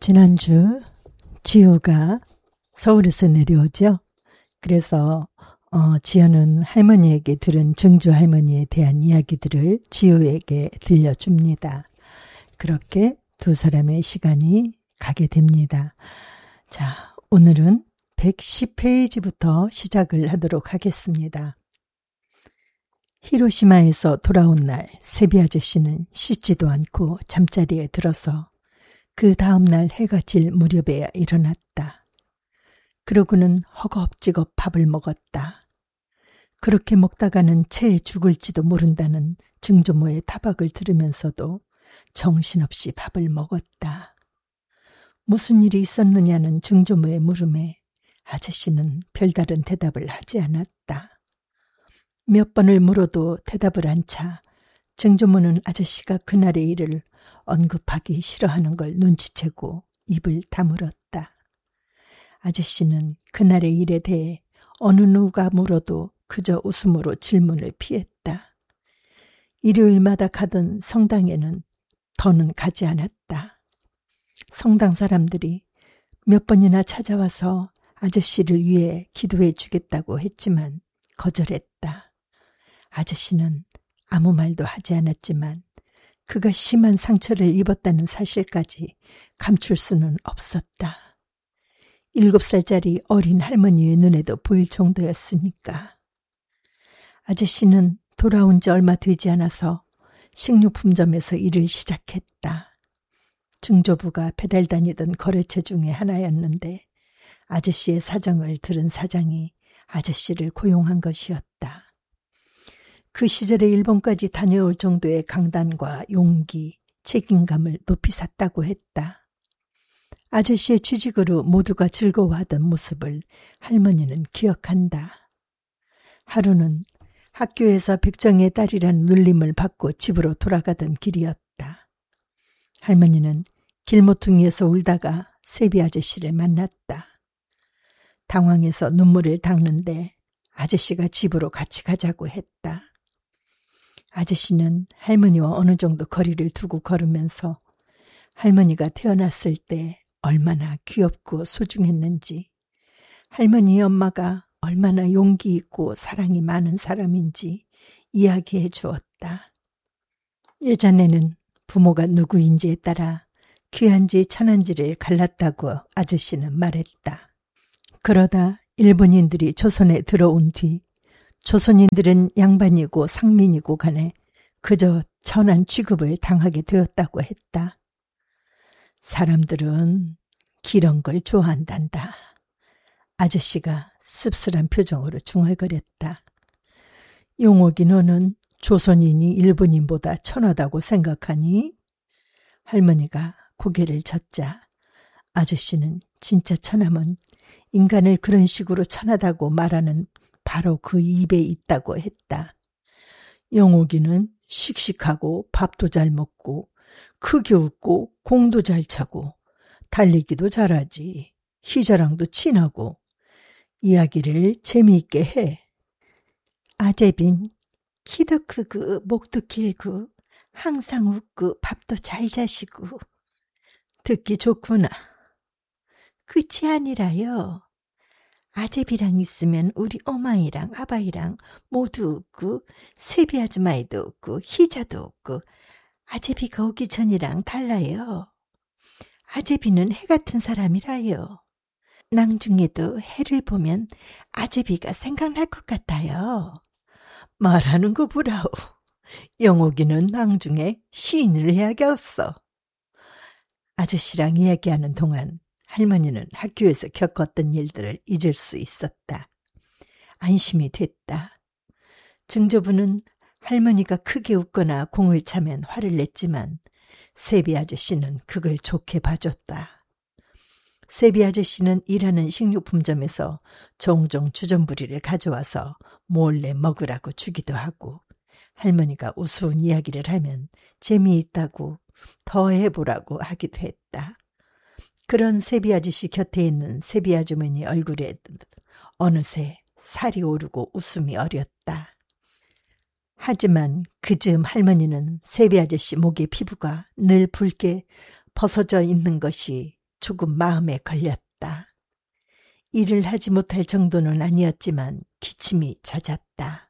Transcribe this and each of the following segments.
지난주 지우가 서울에서 내려오죠. 그래서 지우는 할머니에게 들은 증조 할머니에 대한 이야기들을 지우에게 들려줍니다. 그렇게 두 사람의 시간이 가게 됩니다. 자, 오늘은 110페이지부터 시작을 하도록 하겠습니다. 히로시마에서 돌아온 날 세비 아저씨는 씻지도 않고 잠자리에 들어서 그 다음 날 해가 질 무렵에야 일어났다. 그러고는 허겁지겁 밥을 먹었다. 그렇게 먹다가는 채 죽을지도 모른다는 증조모의 타박을 들으면서도 정신없이 밥을 먹었다. 무슨 일이 있었느냐는 증조모의 물음에 아저씨는 별다른 대답을 하지 않았다. 몇 번을 물어도 대답을 안 차 증조모는 아저씨가 그날의 일을 언급하기 싫어하는 걸 눈치채고 입을 다물었다. 아저씨는 그날의 일에 대해 어느 누가 물어도 그저 웃음으로 질문을 피했다. 일요일마다 가던 성당에는 더는 가지 않았다. 성당 사람들이 몇 번이나 찾아와서 아저씨를 위해 기도해 주겠다고 했지만 거절했다. 아저씨는 아무 말도 하지 않았지만 그가 심한 상처를 입었다는 사실까지 감출 수는 없었다. 7살짜리 어린 할머니의 눈에도 보일 정도였으니까. 아저씨는 돌아온 지 얼마 되지 않아서 식료품점에서 일을 시작했다. 증조부가 배달 다니던 거래처 중에 하나였는데 아저씨의 사정을 들은 사장이 아저씨를 고용한 것이었다. 그 시절에 일본까지 다녀올 정도의 강단과 용기, 책임감을 높이 샀다고 했다. 아저씨의 취직으로 모두가 즐거워하던 모습을 할머니는 기억한다. 하루는 학교에서 백정의 딸이라는 놀림을 받고 집으로 돌아가던 길이었다. 할머니는 길모퉁이에서 울다가 세비 아저씨를 만났다. 당황해서 눈물을 닦는데 아저씨가 집으로 같이 가자고 했다. 아저씨는 할머니와 어느 정도 거리를 두고 걸으면서 할머니가 태어났을 때 얼마나 귀엽고 소중했는지, 할머니의 엄마가 얼마나 용기 있고 사랑이 많은 사람인지 이야기해 주었다. 예전에는 부모가 누구인지에 따라 귀한지 천한지를 갈랐다고 아저씨는 말했다. 그러다 일본인들이 조선에 들어온 뒤 조선인들은 양반이고 상민이고 간에 그저 천한 취급을 당하게 되었다고 했다. 사람들은 기런 걸 좋아한단다. 아저씨가 씁쓸한 표정으로 중얼거렸다. 용옥이 너는 조선인이 일본인보다 천하다고 생각하니? 할머니가 고개를 젓자 아저씨는 진짜 천함은 인간을 그런 식으로 천하다고 말하는 바로 그 입에 있다고 했다. 영옥이는 씩씩하고 밥도 잘 먹고 크게 웃고 공도 잘 차고 달리기도 잘하지. 희자랑도 친하고 이야기를 재미있게 해. 아재빈 키도 크고 목도 길고 항상 웃고 밥도 잘 자시고 듣기 좋구나. 그치 아니라요. 아재비랑 있으면 우리 어마이랑 아바이랑 모두 웃고 세비 아줌마이도 웃고 희자도 웃고 아재비가 오기 전이랑 달라요. 아재비는 해 같은 사람이라요. 낭중에도 해를 보면 아재비가 생각날 것 같아요. 말하는 거 보라오. 영옥이는 낭중에 시인을 해야겠어. 아저씨랑 이야기하는 동안 할머니는 학교에서 겪었던 일들을 잊을 수 있었다. 안심이 됐다. 증조부는 할머니가 크게 웃거나 공을 차면 화를 냈지만 세비 아저씨는 그걸 좋게 봐줬다. 세비 아저씨는 일하는 식료품점에서 종종 주전부리를 가져와서 몰래 먹으라고 주기도 하고 할머니가 우스운 이야기를 하면 재미있다고 더 해보라고 하기도 했다. 그런 세비 아저씨 곁에 있는 세비 아주머니 얼굴에 어느새 살이 오르고 웃음이 어렸다. 하지만 그즈음 할머니는 세비 아저씨 목의 피부가 늘 붉게 벗어져 있는 것이 조금 마음에 걸렸다. 일을 하지 못할 정도는 아니었지만 기침이 잦았다.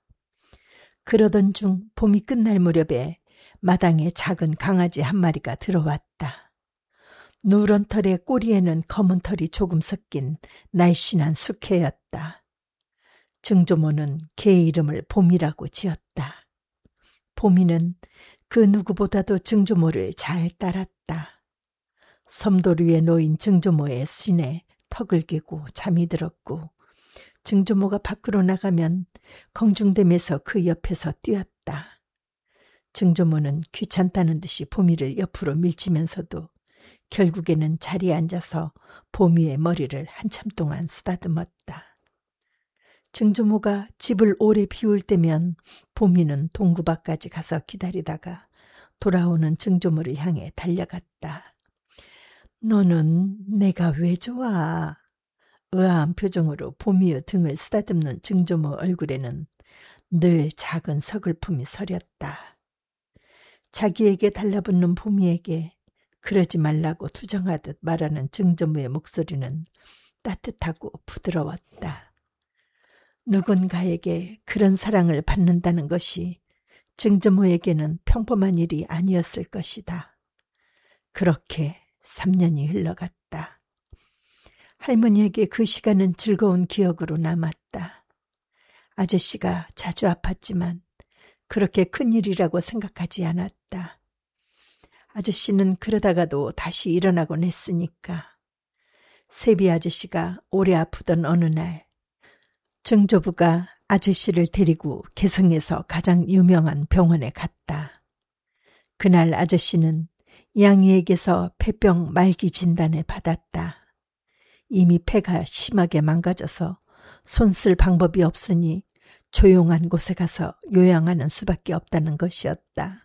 그러던 중 봄이 끝날 무렵에 마당에 작은 강아지 한 마리가 들어왔다. 누런 털에 꼬리에는 검은 털이 조금 섞인 날씬한 숙해였다. 증조모는 개 이름을 봄이라고 지었다. 봄이는 그 누구보다도 증조모를 잘 따랐다. 섬돌 위에 놓인 증조모의 신에 턱을 끼고 잠이 들었고 증조모가 밖으로 나가면 공중댐에서 그 옆에서 뛰었다. 증조모는 귀찮다는 듯이 봄이를 옆으로 밀치면서도 결국에는 자리에 앉아서 봄이의 머리를 한참 동안 쓰다듬었다. 증조모가 집을 오래 비울 때면 봄이는 동구 밖까지 가서 기다리다가 돌아오는 증조모를 향해 달려갔다. 너는 내가 왜 좋아? 의아한 표정으로 봄이의 등을 쓰다듬는 증조모 얼굴에는 늘 작은 서글픔이 서렸다. 자기에게 달라붙는 봄이에게 그러지 말라고 투정하듯 말하는 증조모의 목소리는 따뜻하고 부드러웠다. 누군가에게 그런 사랑을 받는다는 것이 증조모에게는 평범한 일이 아니었을 것이다. 그렇게 3년이 흘러갔다. 할머니에게 그 시간은 즐거운 기억으로 남았다. 아저씨가 자주 아팠지만 그렇게 큰일이라고 생각하지 않았다. 아저씨는 그러다가도 다시 일어나곤 했으니까. 세비 아저씨가 오래 아프던 어느 날 증조부가 아저씨를 데리고 개성에서 가장 유명한 병원에 갔다. 그날 아저씨는 양이에게서 폐병 말기 진단을 받았다. 이미 폐가 심하게 망가져서 손 쓸 방법이 없으니 조용한 곳에 가서 요양하는 수밖에 없다는 것이었다.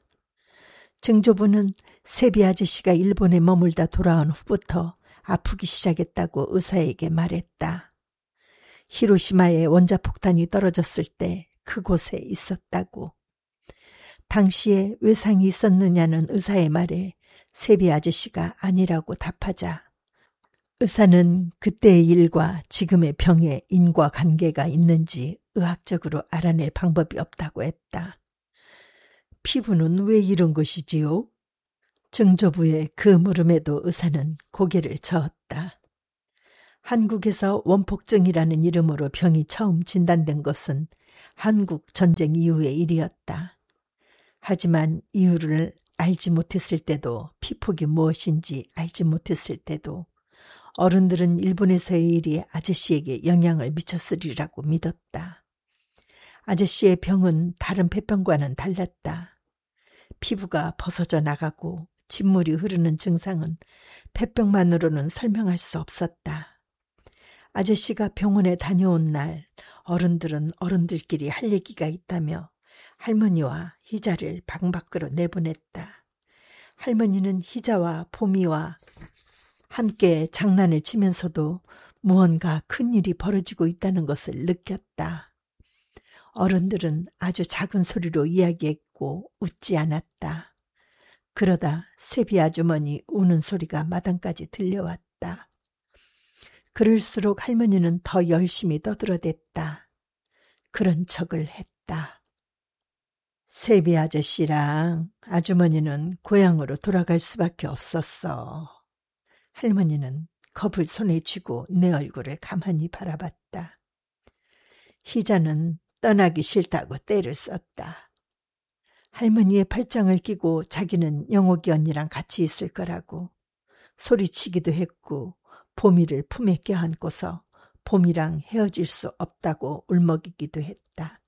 증조부는 세비 아저씨가 일본에 머물다 돌아온 후부터 아프기 시작했다고 의사에게 말했다. 히로시마에 원자폭탄이 떨어졌을 때 그곳에 있었다고. 당시에 외상이 있었느냐는 의사의 말에 세비 아저씨가 아니라고 답하자 의사는 그때의 일과 지금의 병에 인과관계가 있는지 의학적으로 알아낼 방법이 없다고 했다. 피부는 왜 이런 것이지요? 증조부의 그 물음에도 의사는 고개를 저었다. 한국에서 원폭증이라는 이름으로 병이 처음 진단된 것은 한국 전쟁 이후의 일이었다. 하지만 이유를 알지 못했을 때도 피폭이 무엇인지 알지 못했을 때도 어른들은 일본에서의 일이 아저씨에게 영향을 미쳤으리라고 믿었다. 아저씨의 병은 다른 폐병과는 달랐다. 피부가 벗어져 나가고 진물이 흐르는 증상은 폐병만으로는 설명할 수 없었다. 아저씨가 병원에 다녀온 날 어른들은 어른들끼리 할 얘기가 있다며 할머니와 희자를 방 밖으로 내보냈다. 할머니는 희자와 봄이와 함께 장난을 치면서도 무언가 큰일이 벌어지고 있다는 것을 느꼈다. 어른들은 아주 작은 소리로 이야기했고 웃지 않았다. 그러다 세비 아주머니 우는 소리가 마당까지 들려왔다. 그럴수록 할머니는 더 열심히 떠들어댔다. 그런 척을 했다. 세비 아저씨랑 아주머니는 고향으로 돌아갈 수밖에 없었어. 할머니는 컵을 손에 쥐고 내 얼굴을 가만히 바라봤다. 희자는 떠나기 싫다고 떼를 썼다. 할머니의 팔짱을 끼고 자기는 영옥이 언니랑 같이 있을 거라고 소리치기도 했고 봄이를 품에 껴안고서 봄이랑 헤어질 수 없다고 울먹이기도 했다.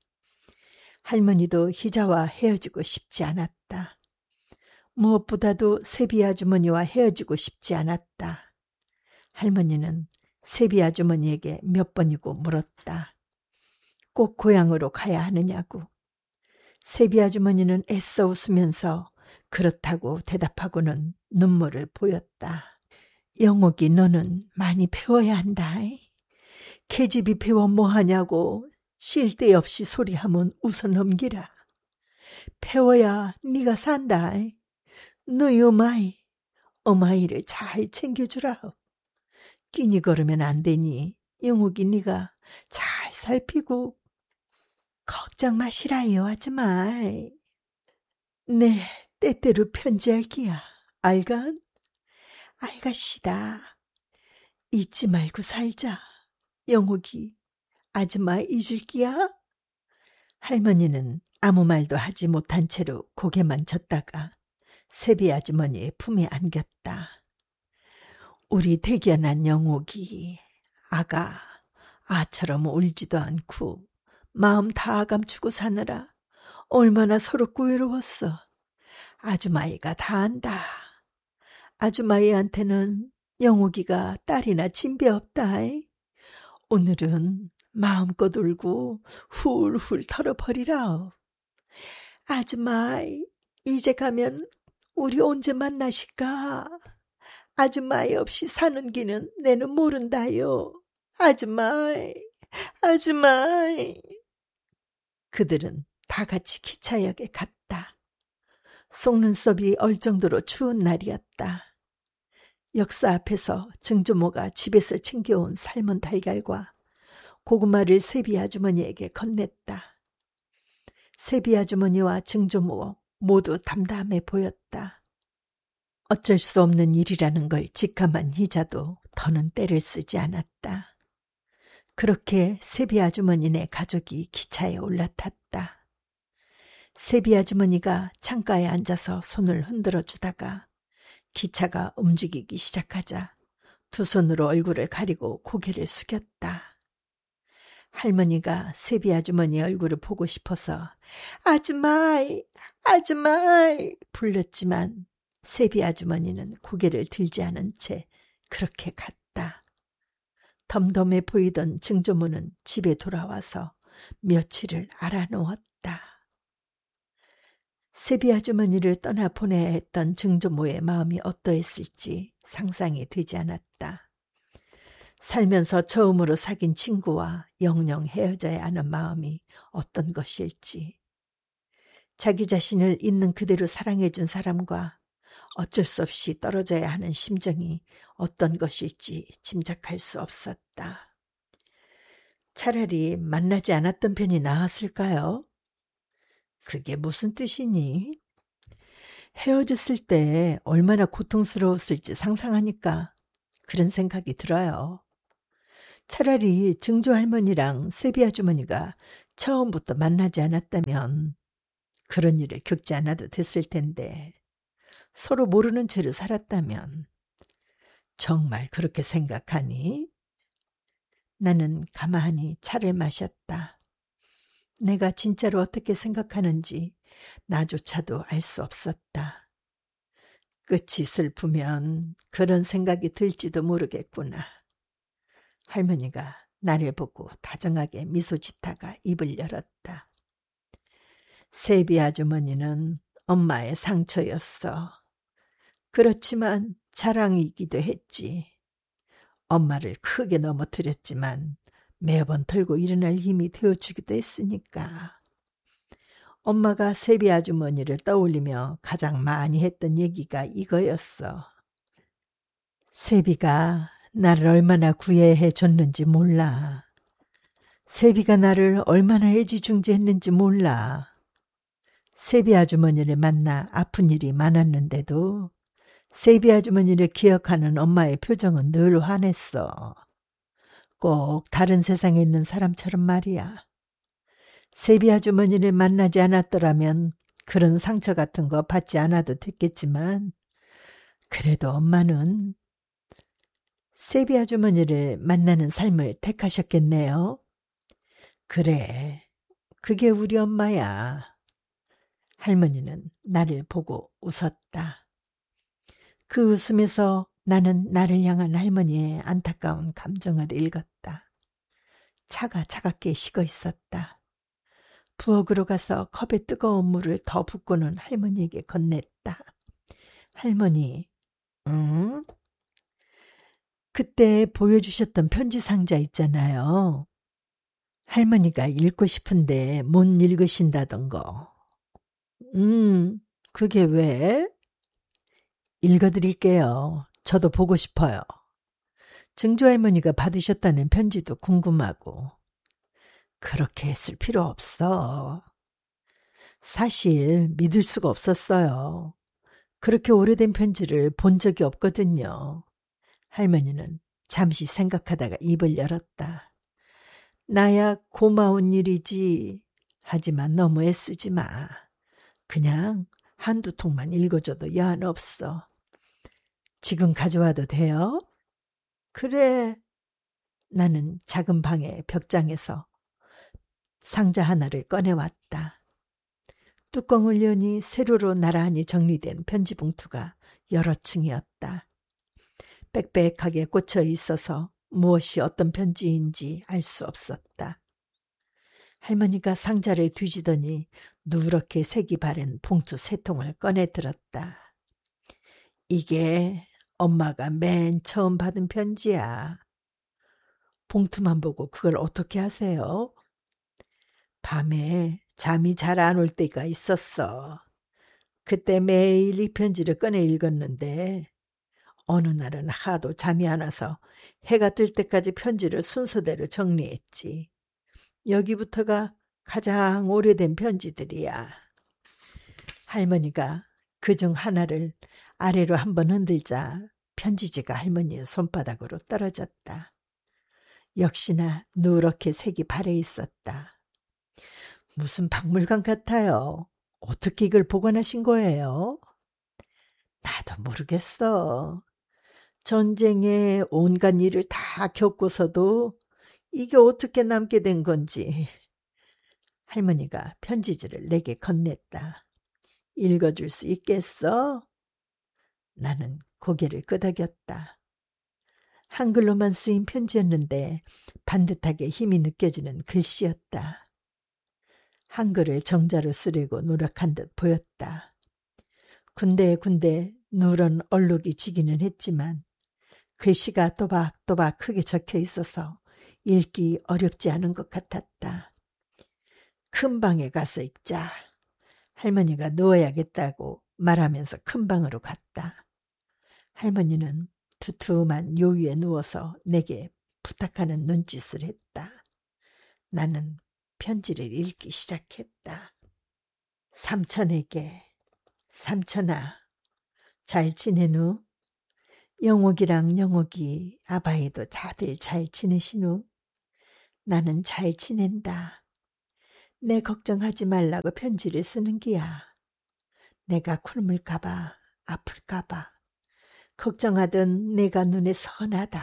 할머니도 희자와 헤어지고 싶지 않았다. 무엇보다도 세비 아주머니와 헤어지고 싶지 않았다. 할머니는 세비 아주머니에게 몇 번이고 물었다. 꼭 고향으로 가야 하느냐고. 세비 아주머니는 애써 웃으면서 그렇다고 대답하고는 눈물을 보였다. 영옥이 너는 많이 배워야 한다. 계집이 배워 뭐하냐고 쉴 데 없이 소리하면 웃어 넘기라. 배워야 네가 산다. 너희 어마이를 잘 챙겨주라. 끼니 걸으면 안 되니 영욱이 네가 잘 살피고 걱정 마시라요 아줌마. 네, 때때로 편지할기야. 알간? 알가시다. 잊지 말고 살자. 영욱이 아줌마 잊을기야? 할머니는 아무 말도 하지 못한 채로 고개만 젓다가 세비 아주머니의 품에 안겼다. 우리 대견한 영옥이 아가 아처럼 울지도 않고 마음 다 감추고 사느라 얼마나 서럽고 외로웠어. 아주마이가 다 안다. 아주마이한테는 영옥이가 딸이나 진배 없다. 오늘은 마음껏 울고 훌훌 털어버리라. 아주마이 이제 가면 우리 언제 만나실까? 아줌마이 없이 사는 기는 내는 모른다요. 아줌마이, 아줌마이. 그들은 다 같이 기차역에 갔다. 속눈썹이 얼 정도로 추운 날이었다. 역사 앞에서 증조모가 집에서 챙겨온 삶은 달걀과 고구마를 세비 아주머니에게 건넸다. 세비 아주머니와 증조모 모두 담담해 보였다. 어쩔 수 없는 일이라는 걸 직감한 희자도 더는 때를 쓰지 않았다. 그렇게 세비 아주머니네 가족이 기차에 올라탔다. 세비 아주머니가 창가에 앉아서 손을 흔들어 주다가 기차가 움직이기 시작하자 두 손으로 얼굴을 가리고 고개를 숙였다. 할머니가 세비 아주머니 얼굴을 보고 싶어서 아줌마이, 아줌마이 불렀지만 세비 아주머니는 고개를 들지 않은 채 그렇게 갔다. 덤덤해 보이던 증조모는 집에 돌아와서 며칠을 알아놓았다. 세비 아주머니를 떠나보내야 했던 증조모의 마음이 어떠했을지 상상이 되지 않았다. 살면서 처음으로 사귄 친구와 영영 헤어져야 하는 마음이 어떤 것일지, 자기 자신을 있는 그대로 사랑해준 사람과 어쩔 수 없이 떨어져야 하는 심정이 어떤 것일지 짐작할 수 없었다. 차라리 만나지 않았던 편이 나았을까요? 그게 무슨 뜻이니? 헤어졌을 때 얼마나 고통스러웠을지 상상하니까 그런 생각이 들어요. 차라리 증조 할머니랑 세비 아주머니가 처음부터 만나지 않았다면 그런 일을 겪지 않아도 됐을 텐데, 서로 모르는 채로 살았다면 정말 그렇게 생각하니? 나는 가만히 차를 마셨다. 내가 진짜로 어떻게 생각하는지 나조차도 알 수 없었다. 끝이 슬프면 그런 생각이 들지도 모르겠구나. 할머니가 나를 보고 다정하게 미소 짓다가 입을 열었다. 세비 아주머니는 엄마의 상처였어. 그렇지만 자랑이기도 했지. 엄마를 크게 넘어뜨렸지만 매번 들고 일어날 힘이 되어주기도 했으니까. 엄마가 세비 아주머니를 떠올리며 가장 많이 했던 얘기가 이거였어. 세비가 나를 얼마나 구애해 줬는지 몰라. 세비가 나를 얼마나 애지중지했는지 몰라. 세비 아주머니를 만나 아픈 일이 많았는데도 세비 아주머니를 기억하는 엄마의 표정은 늘 환했어. 꼭 다른 세상에 있는 사람처럼 말이야. 세비 아주머니를 만나지 않았더라면 그런 상처 같은 거 받지 않아도 됐겠지만, 그래도 엄마는 세비 아주머니를 만나는 삶을 택하셨겠네요. 그래, 그게 우리 엄마야. 할머니는 나를 보고 웃었다. 그 웃음에서 나는 나를 향한 할머니의 안타까운 감정을 읽었다. 차가 차갑게 식어 있었다. 부엌으로 가서 컵에 뜨거운 물을 더 붓고는 할머니에게 건넸다. 할머니, 응? 그때 보여주셨던 편지 상자 있잖아요. 할머니가 읽고 싶은데 못 읽으신다던 거. 그게 왜? 읽어드릴게요. 저도 보고 싶어요. 증조할머니가 받으셨다는 편지도 궁금하고. 그렇게 했을 필요 없어. 사실 믿을 수가 없었어요. 그렇게 오래된 편지를 본 적이 없거든요. 할머니는 잠시 생각하다가 입을 열었다. 나야 고마운 일이지. 하지만 너무 애쓰지 마. 그냥 한두 통만 읽어줘도 여한 없어. 지금 가져와도 돼요? 그래. 나는 작은 방의 벽장에서 상자 하나를 꺼내왔다. 뚜껑을 여니 세로로 나란히 정리된 편지 봉투가 여러 층이었다. 빽빽하게 꽂혀 있어서 무엇이 어떤 편지인지 알 수 없었다. 할머니가 상자를 뒤지더니 누렇게 색이 바른 봉투 3통을 꺼내 들었다. 이게 엄마가 맨 처음 받은 편지야. 봉투만 보고 그걸 어떻게 하세요? 밤에 잠이 잘 안 올 때가 있었어. 그때 매일 이 편지를 꺼내 읽었는데 어느 날은 하도 잠이 안 와서 해가 뜰 때까지 편지를 순서대로 정리했지. 여기부터가 가장 오래된 편지들이야. 할머니가 그중 하나를 아래로 한번 흔들자 편지지가 할머니의 손바닥으로 떨어졌다. 역시나 누렇게 색이 바래 있었다. 무슨 박물관 같아요. 어떻게 이걸 보관하신 거예요? 나도 모르겠어. 전쟁에 온갖 일을 다 겪고서도 이게 어떻게 남게 된 건지. 할머니가 편지지를 내게 건넸다. 읽어줄 수 있겠어? 나는 고개를 끄덕였다. 한글로만 쓰인 편지였는데 반듯하게 힘이 느껴지는 글씨였다. 한글을 정자로 쓰려고 노력한 듯 보였다. 군데군데 누런 얼룩이 지기는 했지만 글씨가 또박또박 크게 적혀 있어서 읽기 어렵지 않은 것 같았다. 큰 방에 가서 읽자. 할머니가 누워야겠다고 말하면서 큰 방으로 갔다. 할머니는 두툼한 요위에 누워서 내게 부탁하는 눈짓을 했다. 나는 편지를 읽기 시작했다. 삼촌에게. 삼촌아, 잘 지내누? 영옥이랑 영옥이 아바이도 다들 잘 지내시누? 나는 잘 지낸다. 내 걱정하지 말라고 편지를 쓰는 기야. 내가 굶을까봐, 아플까봐. 걱정하던 내가 눈에 선하다.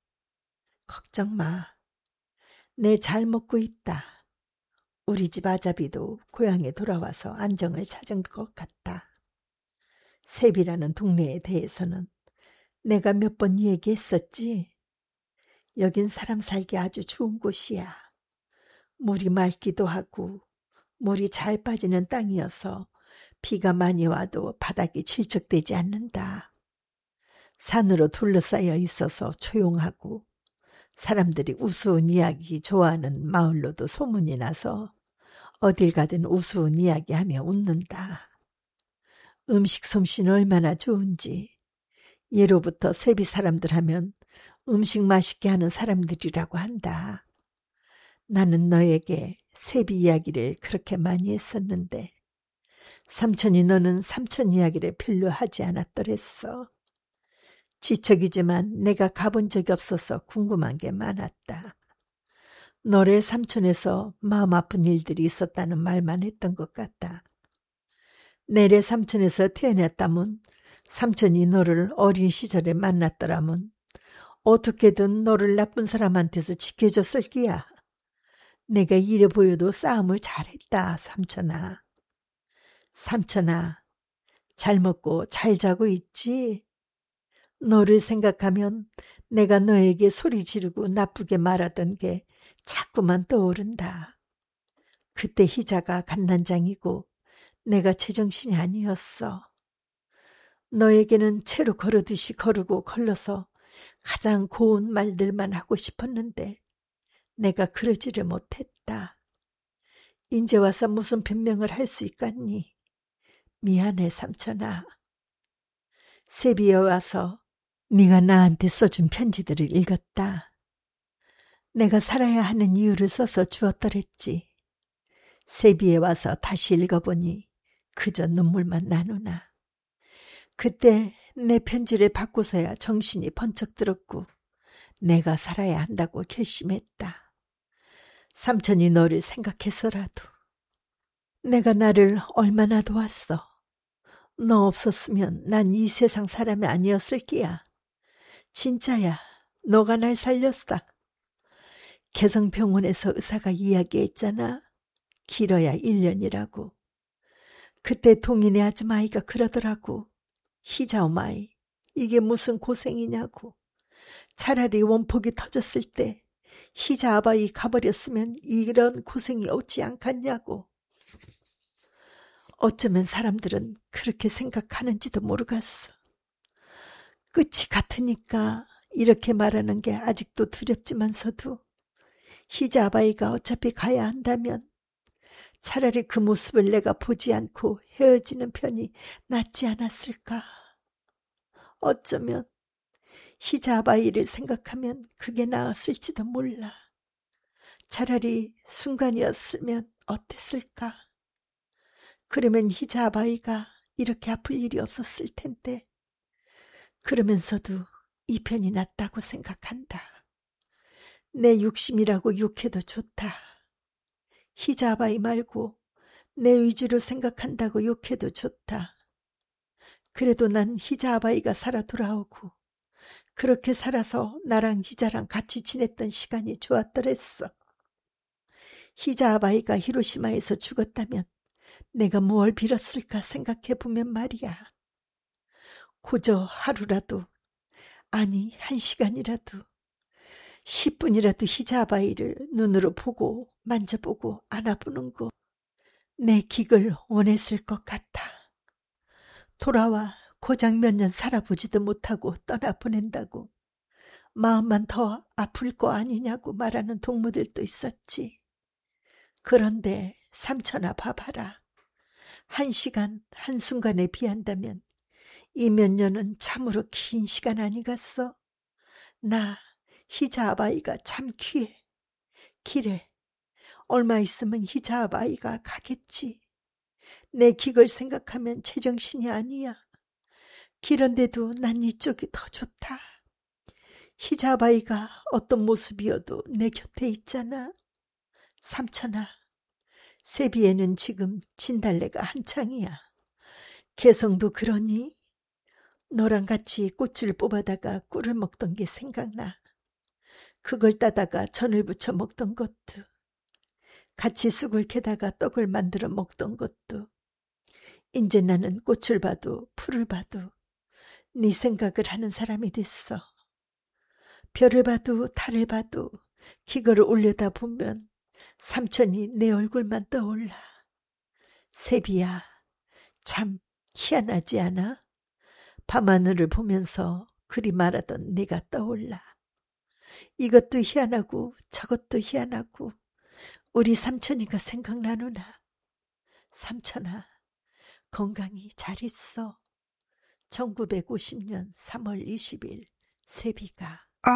걱정 마. 내 잘 먹고 있다. 우리 집 아자비도 고향에 돌아와서 안정을 찾은 것 같다. 셉이라는 동네에 대해서는 내가 몇 번 얘기했었지. 여긴 사람 살기 아주 좋은 곳이야. 물이 맑기도 하고 물이 잘 빠지는 땅이어서 비가 많이 와도 바닥이 질척되지 않는다. 산으로 둘러싸여 있어서 조용하고 사람들이 우스운 이야기 좋아하는 마을로도 소문이 나서 어딜 가든 우스운 이야기하며 웃는다. 음식 솜씨는 얼마나 좋은지. 예로부터 세비 사람들 하면 음식 맛있게 하는 사람들이라고 한다. 나는 너에게 세비 이야기를 그렇게 많이 했었는데 삼촌이 너는 삼촌 이야기를 별로 하지 않았더랬어. 지척이지만 내가 가본 적이 없어서 궁금한 게 많았다. 너네 삼촌에서 마음 아픈 일들이 있었다는 말만 했던 것 같다. 내래 삼촌에서 태어났다면 삼촌이 너를 어린 시절에 만났더라면 어떻게든 너를 나쁜 사람한테서 지켜줬을 기야. 내가 이래 보여도 싸움을 잘했다, 삼촌아. 삼촌아, 잘 먹고 잘 자고 있지? 너를 생각하면 내가 너에게 소리 지르고 나쁘게 말하던 게 자꾸만 떠오른다. 그때 희자가 갓난장이고 내가 제정신이 아니었어. 너에게는 채로 걸으듯이 거르고 걸러서 가장 고운 말들만 하고 싶었는데 내가 그러지를 못했다. 인제 와서 무슨 변명을 할 수 있겠니? 미안해, 삼촌아. 세비에 와서 네가 나한테 써준 편지들을 읽었다. 내가 살아야 하는 이유를 써서 주었더랬지. 세비에 와서 다시 읽어보니 그저 눈물만 나누나. 그때 내 편지를 받고서야 정신이 번쩍 들었고 내가 살아야 한다고 결심했다. 삼촌이 너를 생각해서라도. 내가 나를 얼마나 도왔어. 너 없었으면 난 이 세상 사람이 아니었을 끼야. 진짜야. 너가 날 살렸어. 개성병원에서 의사가 이야기했잖아. 길어야 1년이라고. 그때 동인의 아줌마이가 그러더라고. 희자오마이, 이게 무슨 고생이냐고. 차라리 원폭이 터졌을 때 희자 아바이 가버렸으면 이런 고생이 없지 않겠냐고. 어쩌면 사람들은 그렇게 생각하는지도 모르겠어. 끝이 같으니까 이렇게 말하는 게 아직도 두렵지만서도 희자 아바이가 어차피 가야 한다면 차라리 그 모습을 내가 보지 않고 헤어지는 편이 낫지 않았을까. 어쩌면 희자 아바이를 생각하면 그게 나았을지도 몰라. 차라리 순간이었으면 어땠을까. 그러면 희자 아바이가 이렇게 아플 일이 없었을 텐데. 그러면서도 이 편이 낫다고 생각한다. 내 욕심이라고 욕해도 좋다. 희자 아바이 말고 내 의지로 생각한다고 욕해도 좋다. 그래도 난 희자 아바이가 살아 돌아오고 그렇게 살아서 나랑 희자랑 같이 지냈던 시간이 좋았더랬어. 희자 아바이가 히로시마에서 죽었다면 내가 무얼 빌었을까 생각해보면 말이야. 고저 하루라도, 아니 1시간이라도, 10분이라도 희자 아바이를 눈으로 보고 만져보고 안아보는 거 내 기글 원했을 것 같아. 돌아와 고작 몇 년 살아보지도 못하고 떠나보낸다고 마음만 더 아플 거 아니냐고 말하는 동무들도 있었지. 그런데 삼천아 봐봐라. 1시간 한순간에 비한다면 이 몇 년은 참으로 긴 시간 아니겠어? 나 희자 아바이가 참 귀해. 길에 얼마 있으면 희자 아바이가 가겠지. 내 기걸 생각하면 제정신이 아니야. 길은데도 난 이쪽이 더 좋다. 희자 아바이가 어떤 모습이어도 내 곁에 있잖아. 삼천아, 세비에는 지금 진달래가 한창이야. 개성도 그러니? 너랑 같이 꽃을 뽑아다가 꿀을 먹던 게 생각나. 그걸 따다가 전을 부쳐 먹던 것도, 같이 쑥을 캐다가 떡을 만들어 먹던 것도, 이제 나는 꽃을 봐도 풀을 봐도 네 생각을 하는 사람이 됐어. 별을 봐도 달을 봐도 기거를 올려다 보면 삼천이 내 얼굴만 떠올라. 세비야, 참 희한하지 않아? 밤하늘을 보면서 그리 말하던 네가 떠올라. 이것도 희한하고 저것도 희한하고 우리 삼천이가 생각나누나. 삼천아, 건강히 잘 있어. 1950년 3월 20일 세비가.